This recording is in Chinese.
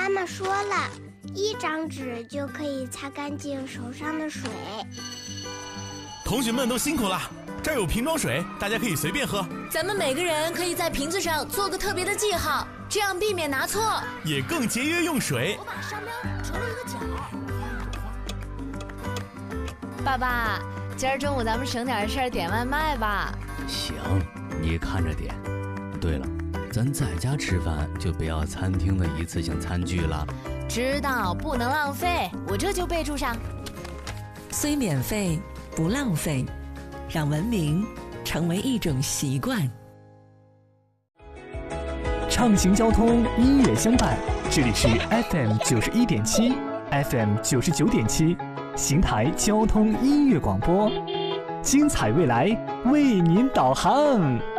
妈妈说了，1张纸就可以擦干净手上的水。 同学们都辛苦了，这儿有瓶装水，大家可以随便喝。 咱们每个人可以在瓶子上做个特别的记号，这样避免拿错， 也更节约用水。 我把商标折了一个角。爸爸，今儿中午咱们省点事儿点外卖吧。 行，你看着点。对了，咱在家吃饭就不要餐厅的一次性餐具了。 知道，不能浪费，我这就备注上。 虽免费不浪费，让文明成为一种习惯。 畅行交通，音乐相伴，这里是 FM 91.7 FM 99.7邢台交通音乐广播，精彩未来为您导航。